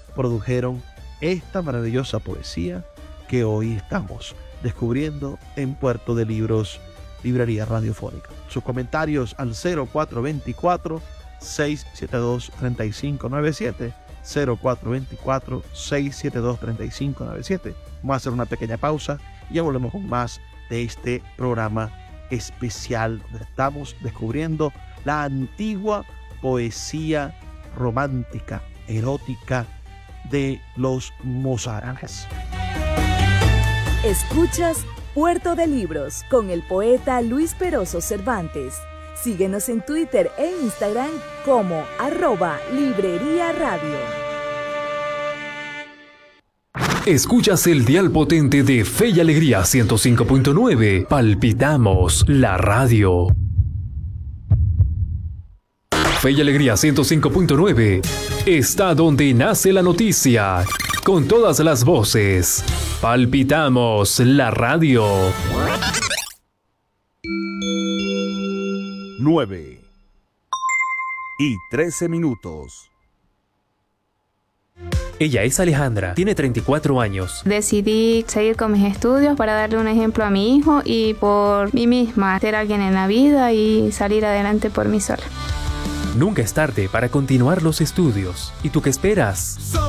produjeron esta maravillosa poesía que hoy estamos descubriendo en Puerto de Libros, Librería Radiofónica. Sus comentarios al 0424-672-3597, 0424-672-3597. Vamos a hacer una pequeña pausa y ya volvemos con más de este programa especial donde estamos descubriendo la antigua poesía romántica, erótica de los mozaranes. Escuchas Puerto de Libros con el poeta Luis Peroso Cervantes. Síguenos en Twitter e Instagram como @Librería Radio. Escuchas el dial potente de Fe y Alegría 105.9. Palpitamos la radio. Fe y Alegría 105.9 está donde nace la noticia, con todas las voces. Palpitamos la radio. 9:13. Ella es Alejandra, tiene 34 años. Decidí seguir con mis estudios para darle un ejemplo a mi hijo y por mí misma, ser alguien en la vida y salir adelante por mí sola. Nunca es tarde para continuar los estudios. ¿Y tú qué esperas?